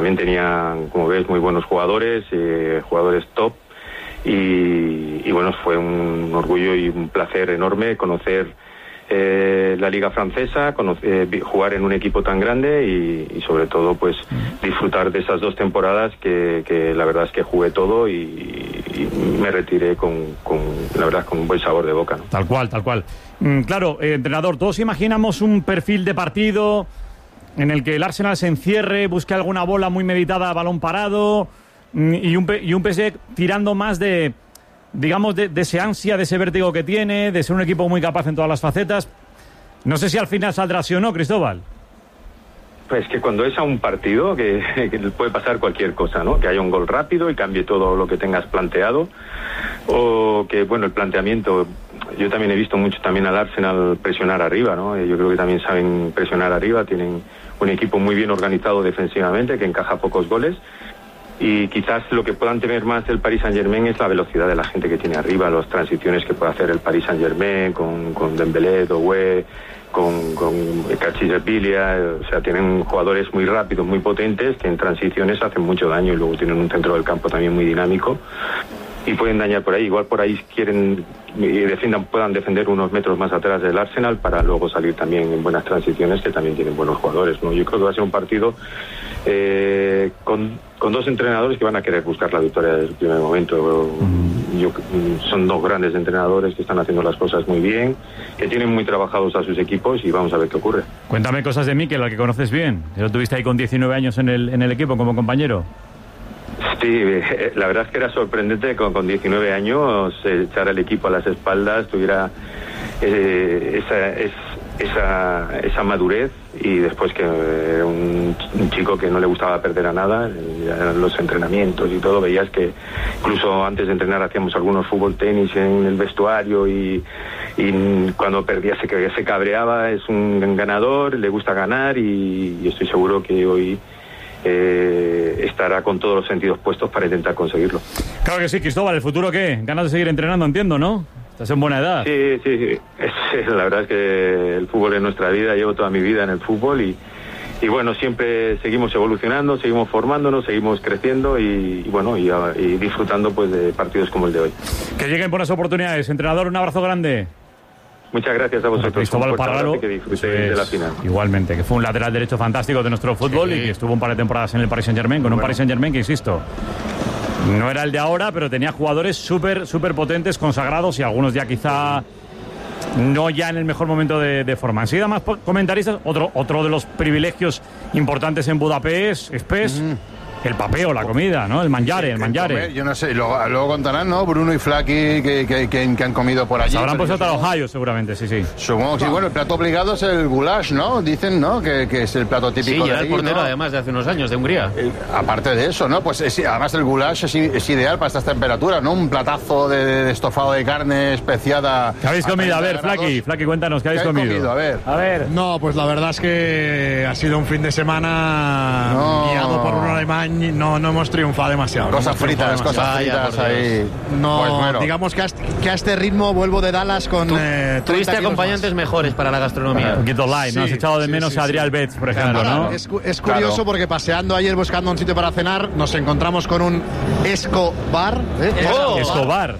también tenían, como ves, muy buenos jugadores, jugadores top. Y bueno, fue un orgullo y un placer enorme conocer la liga francesa, jugar en un equipo tan grande y sobre todo pues disfrutar de esas 2 temporadas que la verdad es que jugué todo y me retiré la verdad con un buen sabor de boca, ¿no? Tal cual. Claro, entrenador, todos imaginamos un perfil de partido en el que el Arsenal se encierre, busque alguna bola muy meditada a balón parado y un PSG tirando más de, digamos, de ese ansia, de ese vértigo que tiene, de ser un equipo muy capaz en todas las facetas. No sé si al final saldrá así o no, Cristóbal. Pues que cuando es a un partido que puede pasar cualquier cosa, ¿no? Que haya un gol rápido y cambie todo lo que tengas planteado, o que, bueno, el planteamiento, yo también he visto mucho también al Arsenal presionar arriba, ¿no? Yo creo que también saben presionar arriba, tienen un equipo muy bien organizado defensivamente que encaja pocos goles. Y quizás lo que puedan tener más el Paris Saint-Germain es la velocidad de la gente que tiene arriba, las transiciones que puede hacer el Paris Saint-Germain con Dembélé, Doué, con Kvaratskhelia, o sea, tienen jugadores muy rápidos, muy potentes, que en transiciones hacen mucho daño y luego tienen un centro del campo también muy dinámico y pueden dañar por ahí. Igual por ahí puedan defender unos metros más atrás del Arsenal para luego salir también en buenas transiciones, que también tienen buenos jugadores, ¿no? Yo creo que va a ser un partido con 2 entrenadores que van a querer buscar la victoria desde el primer momento. Son 2 grandes entrenadores que están haciendo las cosas muy bien, que tienen muy trabajados a sus equipos y vamos a ver qué ocurre. Cuéntame cosas de Mikel, al que conoces bien, que lo tuviste ahí con 19 años en el equipo como compañero. Sí, la verdad es que era sorprendente que con 19 años echar al equipo a las espaldas, tuviera esa madurez, y después que era un chico que no le gustaba perder a nada, los entrenamientos y todo, veías que incluso antes de entrenar hacíamos algunos fútbol tenis en el vestuario y cuando perdía se cabreaba. Es un ganador, le gusta ganar y estoy seguro que hoy estará con todos los sentidos puestos para intentar conseguirlo. Claro que sí, Cristóbal. ¿El futuro qué? Ganas de seguir entrenando, entiendo, ¿no? Estás en buena edad. Sí. La verdad es que el fútbol es nuestra vida. Llevo toda mi vida en el fútbol y bueno, siempre seguimos evolucionando, seguimos formándonos, seguimos creciendo y disfrutando pues de partidos como el de hoy. Que lleguen buenas oportunidades. Entrenador, un abrazo grande. Muchas gracias a vosotros. Cristóbal Parralo, que disfrutéis de la final. Igualmente, que fue un lateral derecho fantástico de nuestro fútbol y que estuvo un par de temporadas en el Paris Saint-Germain, con un Paris Saint-Germain que, insisto, no era el de ahora, pero tenía jugadores súper potentes, consagrados y algunos ya quizá no ya en el mejor momento de forma. Enseguida más comentaristas. Otro de los privilegios importantes en Budapest es PES. El papeo, la comida, ¿no? El mangiare. Yo no sé, luego contarán, ¿no? Bruno y Flaky que han comido por allí. Se habrán puesto hasta Ohio, seguramente, sí. Supongo que sí. Bueno, el plato obligado es el goulash, ¿no? Dicen, ¿no? Que es el plato típico de ahí. Sí, era el portero, ¿no? además, de hace unos años, de Hungría. Aparte de eso, ¿no? Pues además el goulash es ideal para estas temperaturas, ¿no? Un platazo de estofado de carne especiada. ¿Qué habéis comido? A ver, Flaky, cuéntanos, ¿qué habéis comido? A ver. No, pues la verdad es que ha sido un fin de semana guiado por un alemán. No hemos triunfado demasiado. Cosas fritas ahí. No, pues bueno. Digamos que a este ritmo vuelvo de Dallas con... Tuviste acompañantes mejores para la gastronomía. Un poquito light, ¿no? Has echado de menos a Adrián Betts, por ejemplo, ¿no? Es curioso porque paseando ayer buscando un sitio para cenar, nos encontramos con un Escobar. Escobar.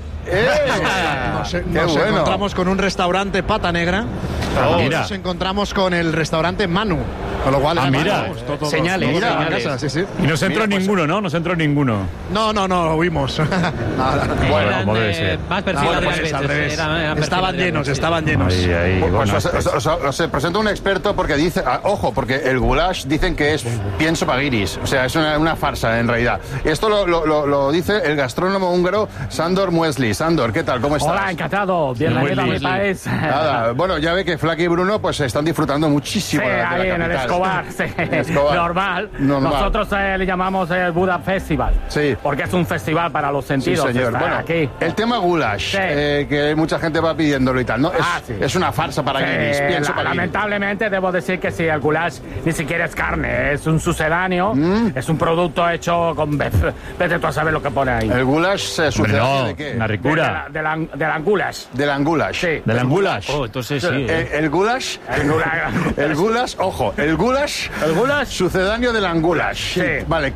Nos encontramos con un restaurante Pata Negra. Nos encontramos con el restaurante Manu. Con lo cual, señales. Sí. Y no se entró ninguno, ¿no? No se entró ninguno. No, huimos. Bueno, como debe ser. Más perfiles al revés. Estaban llenos. Ahí, os presento un experto porque dice, porque el goulash dicen que es pienso paguiris, o sea, es una farsa en realidad. Esto lo dice el gastrónomo húngaro Sándor Muesli. Sándor, ¿qué tal? ¿Cómo estás? Hola, encantado. Bienvenido a mi país. Nada, bueno, ya ve que Flaky y Bruno pues están disfrutando muchísimo de la ahí capital. en el Escobar, Normal. Nosotros le llamamos el Buda Festival. Sí. Porque es un festival para los sentidos. Sí, señor. Bueno, aquí. El tema goulash, que mucha gente va pidiéndolo y tal, ¿no? Es una farsa para guiris, pienso para guiris. Lamentablemente debo decir que sí, el goulash ni siquiera es carne, es un sucedáneo, es un producto hecho con... Vete tú a saber lo que pone ahí. ¿El goulash es sucedáneo de qué? Una ricura. Del angulas. Del angulas. Sí. Del angulas. Entonces sí. El goulash. El goulash, ojo, el goulash sucedáneo del angulas. Sí. Vale,